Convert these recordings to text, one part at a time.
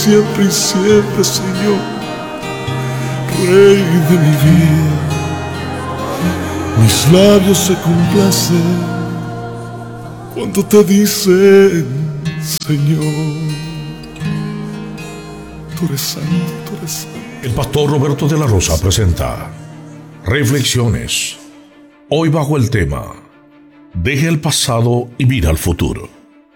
siempre y siempre, Señor, Rey de mi vida. Mis labios se complacen cuando te dicen, Señor, tú eres santo, tú eres santo. El pastor Roberto de la Rosa presenta Reflexiones, hoy bajo el tema Deja el pasado y mira al futuro.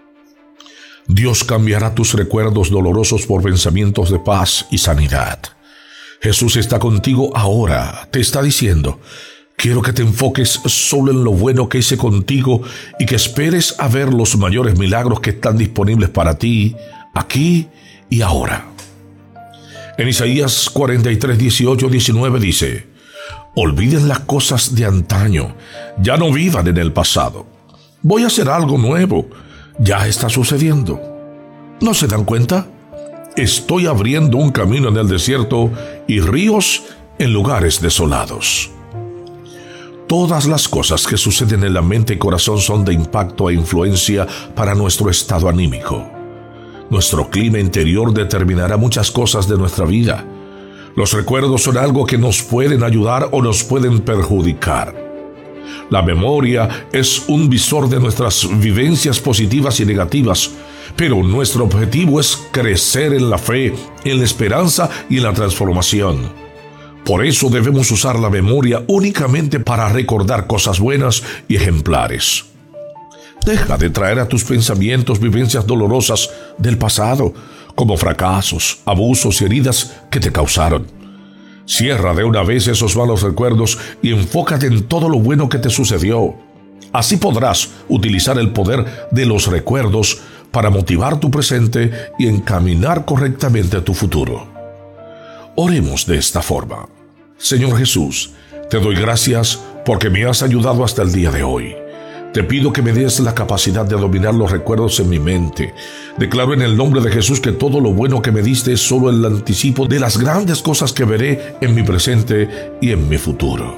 Dios cambiará tus recuerdos dolorosos por pensamientos de paz y sanidad. Jesús está contigo ahora, te está diciendo: quiero que te enfoques solo en lo bueno que hice contigo y que esperes a ver los mayores milagros que están disponibles para ti, aquí y ahora. En Isaías 43, 18, 19 dice: olviden las cosas de antaño, ya no vivan en el pasado. Voy a hacer algo nuevo, ya está sucediendo. ¿No se dan cuenta? Estoy abriendo un camino en el desierto y ríos en lugares desolados. Todas las cosas que suceden en la mente y corazón son de impacto e influencia para nuestro estado anímico. Nuestro clima interior determinará muchas cosas de nuestra vida. Los recuerdos son algo que nos pueden ayudar o nos pueden perjudicar. La memoria es un visor de nuestras vivencias positivas y negativas, pero nuestro objetivo es crecer en la fe, en la esperanza y en la transformación. Por eso debemos usar la memoria únicamente para recordar cosas buenas y ejemplares. Deja de traer a tus pensamientos vivencias dolorosas del pasado, como fracasos, abusos y heridas que te causaron. Cierra de una vez esos malos recuerdos y enfócate en todo lo bueno que te sucedió. Así podrás utilizar el poder de los recuerdos para motivar tu presente y encaminar correctamente tu futuro. Oremos de esta forma. Señor Jesús, te doy gracias porque me has ayudado hasta el día de hoy. Te pido que me des la capacidad de dominar los recuerdos en mi mente. Declaro en el nombre de Jesús que todo lo bueno que me diste es solo el anticipo de las grandes cosas que veré en mi presente y en mi futuro.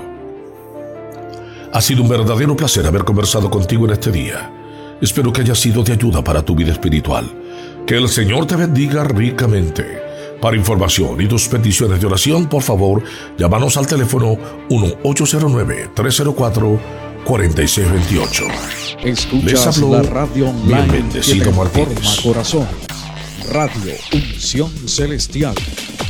Ha sido un verdadero placer haber conversado contigo en este día. Espero que haya sido de ayuda para tu vida espiritual. Que el Señor te bendiga ricamente. Para información y tus peticiones de oración, por favor, llámanos al teléfono 1-809-304-4628. Escuchas la radio online bien bendecido que Martínez. transforma corazón. Radio Unción Celestial.